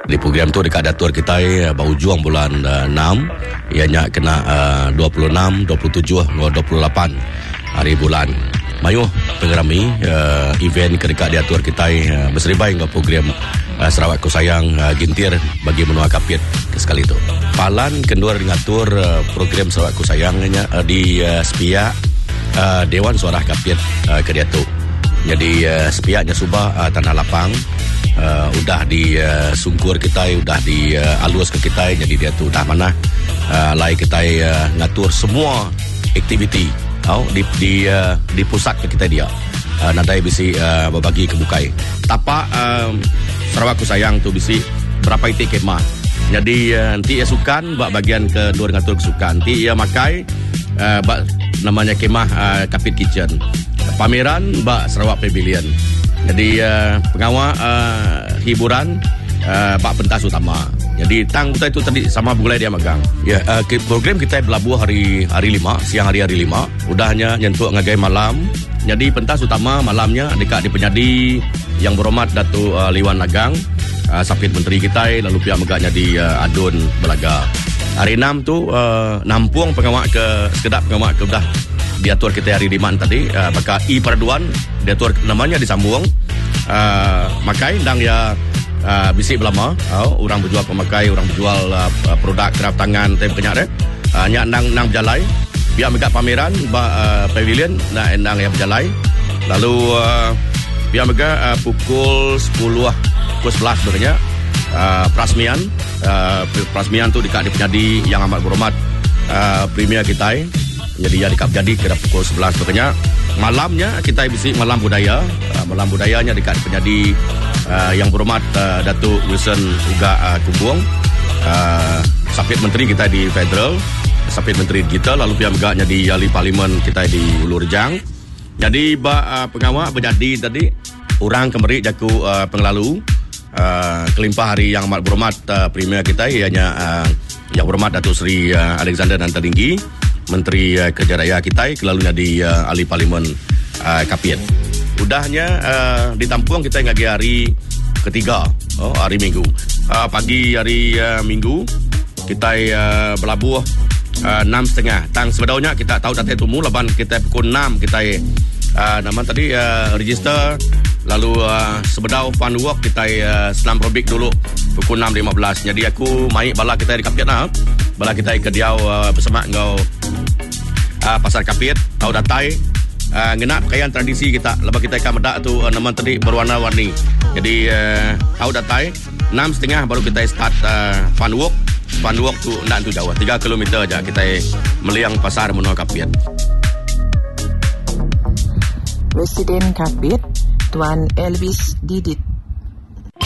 Di program tu dekat datur kita berhujung bulan 6, ianya kena 26, 27, 28 hari bulan. Mayuh pengerami event ke dekat diatur kita berseribai dengan program Sarawak Ku Sayang gintir bagi menua kapit sekali itu. Palan kendua ngatur program Sarawak Ku Sayang di sepia Dewan Suara Kapit ke diatur. Jadi sepiaknya subah tanah lapang udah di sungkur kita, udah di alus ke kita, jadi dia tu dah mana lai kita ngatur semua aktiviti di pusat ke kita dia nadai bisi berbagi kebukai tapak Sarawak Ku Sayang tu bisi berapa itik kemah. Jadi nanti sukan bak bagian ke dua ngatur kesukan nanti ia makai bak namanya kemah Kapit Kitchen, pameran bak Sarawak Pavilion. Jadi pengawal hiburan Pak Pentas Utama. Jadi tang kita itu tadi sama bulai dia magang. Ya, program kita berlabuh hari 5, siang hari 5. Udahnya nyentuh ngagai malam. Jadi pentas utama malamnya dekat di penyadi yang berhormat Datuk Liwan Nagang, Sapit Menteri kita, lalu pihak megaknya di Adun Belaga. Hari 6 tu nampung pengawal ke sekedap pengawal ke udah diatur kita hari 5 tadi maka perduan diatur namanya disambung makai dan ya bisik belama orang berjual pemakai, orang berjual produk kerap tangan tem kenyak nya nang berjalai biar megak pameran pavilion nak endang yang berjalai lalu biar megak pukul 10 pukul 11 sebenarnya prasmian tu dekat di penyadi yang amat berhormat premier kita. Jadi ya dekat jadi kira pukul 11 sebagainya. Malamnya kita bisi malam budaya. Malam budayanya dekat penyadi yang berhormat Datuk Wilson Uga Kumbung, Sapit Menteri kita di Federal, Sapit Menteri kita, lalu pihak megaknya di ahli parlimen kita di Hulu Rejang. Jadi pengawal berjadi tadi orang kemeri jaku penglalu kelimpah hari yang amat berhormat premier kita ianya yang berhormat Datuk Seri Alexander Nantaringgi, Menteri Kerja Raya kita, kelalunya di ahli parlimen Kapit. Udahnya ditampung kita ngagi hari ketiga, hari Minggu. Pagi hari Minggu kita berlabuh 6.30. Tang sebetulnya kita tahu data temu laban kita pukul 6 kita nama tadi register, lalu sebedau fun walk kita selam probik dulu pukul 6.15. Jadi aku main bala kita di Kapit bala kita ke diau bersama ngau pasar Kapit tahu datai ngena pakaian tradisi kita lepas kita akan medak tu nama tadi berwarna-warni. Jadi tahu datai 6.30 baru kita start fun walk tu nak tu jauh 3 km aja kita meliang pasar menua Kapit. Presiden Kapit Tuan Elvis Didit